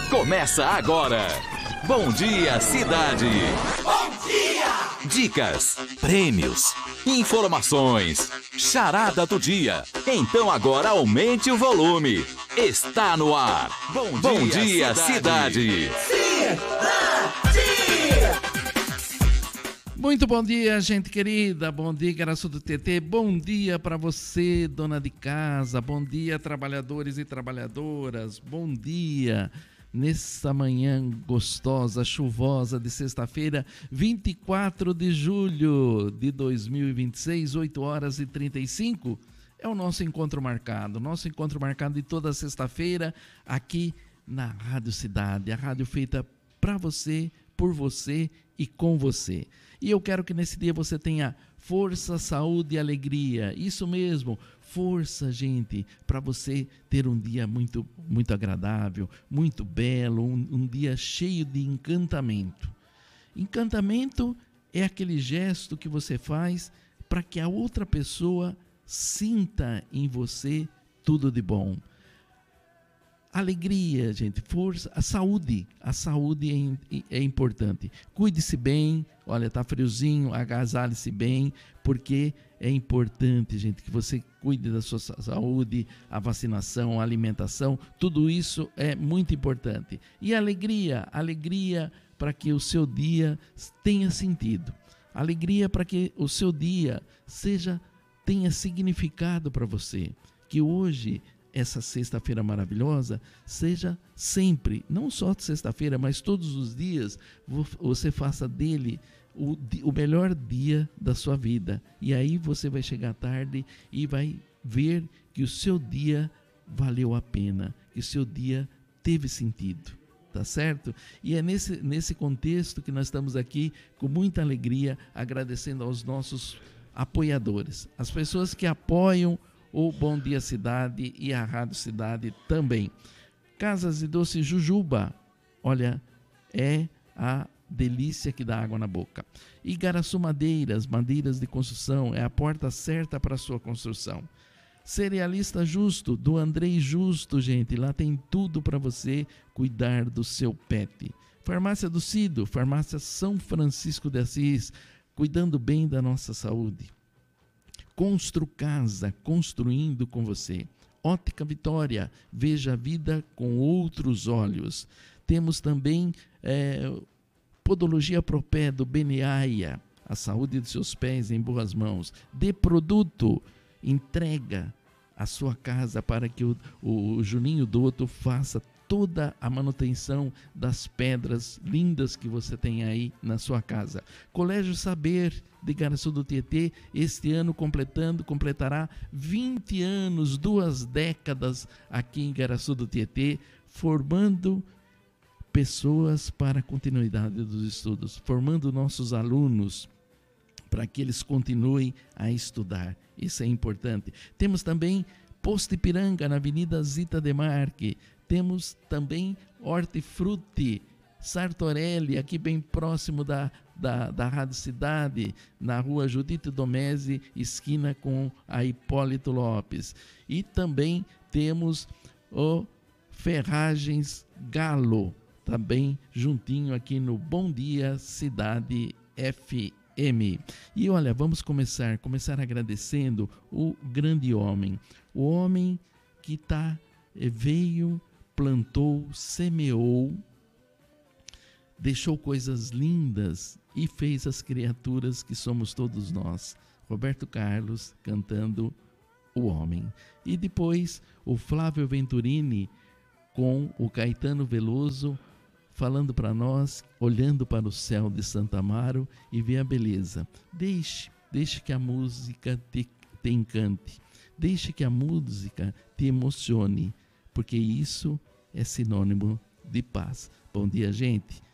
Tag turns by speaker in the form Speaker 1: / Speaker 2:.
Speaker 1: Começa agora. Bom Dia Cidade.
Speaker 2: Bom dia!
Speaker 1: Dicas, prêmios, informações, charada do dia. Então agora aumente o volume. Está no ar. Bom dia Cidade.
Speaker 3: Muito bom dia, gente querida. Bom dia, Garaçu do TT. Bom dia para você, dona de casa. Bom dia, trabalhadores e trabalhadoras. Bom dia nessa manhã gostosa, chuvosa de sexta-feira, 24 de julho de 2026, 8 horas e 35. É o nosso encontro marcado. Nosso encontro marcado de toda sexta-feira aqui na Rádio Cidade. A rádio feita para você, por você e com você. E eu quero que nesse dia você tenha força, saúde e alegria. Isso mesmo, força, gente, para você ter um dia muito, muito agradável, muito belo, um dia cheio de encantamento. Encantamento é aquele gesto que você faz para que a outra pessoa sinta em você tudo de bom. Alegria, gente, força, a saúde é importante. Cuide-se bem, olha, tá friozinho, agasalhe-se bem, porque é importante, gente, que você cuide da sua saúde, a vacinação, a alimentação, tudo isso é muito importante. E alegria para que o seu dia tenha sentido. Alegria para que o seu dia tenha significado para você. Que hoje essa sexta-feira maravilhosa seja sempre, não só sexta-feira, mas todos os dias, você faça dele o melhor dia da sua vida. E aí você vai chegar tarde e vai ver que o seu dia valeu a pena, que o seu dia teve sentido. Tá certo? E é nesse contexto que nós estamos aqui com muita alegria, agradecendo aos nossos apoiadores, as pessoas que apoiam o Bom Dia Cidade e a Rádio Cidade também. Casas e Doces Jujuba, olha, é a delícia que dá água na boca. Igaraçu Madeiras de construção, é a porta certa para a sua construção. Cerealista Justo, do Andrei Justo, gente, lá tem tudo para você cuidar do seu pet. Farmácia do Cido, Farmácia São Francisco de Assis, cuidando bem da nossa saúde. Constru Casa, construindo com você. Ótica Vitória, veja a vida com outros olhos. Temos também Podologia Propé do Beneaia, a saúde dos seus pés em boas mãos. De Produto, entrega a sua casa para que o Juninho Dotto faça toda a manutenção das pedras lindas que você tem aí na sua casa. Colégio Saber de Garaçu do Tietê, este ano completará 20 anos, 2 décadas aqui em Garaçu do Tietê, formando pessoas para a continuidade dos estudos, formando nossos alunos para que eles continuem a estudar. Isso é importante. Temos também Posto Ipiranga, na Avenida Zita Demarque. Temos também Hortifruti, Sartorelli, aqui bem próximo da Rádio Cidade, na rua Judite Domese, esquina com a Hipólito Lopes. E também temos o Ferragens Galo, também juntinho aqui no Bom Dia Cidade FM. E olha, vamos começar agradecendo o grande homem, o homem que veio, plantou, semeou, deixou coisas lindas e fez as criaturas que somos todos nós. Roberto Carlos cantando O Homem. E depois o Flávio Venturini com o Caetano Veloso falando para nós, olhando para o céu de Santa Amaro e ver a beleza. Deixe que a música te encante. Deixe que a música te emocione, porque isso é sinônimo de paz. Bom dia, gente.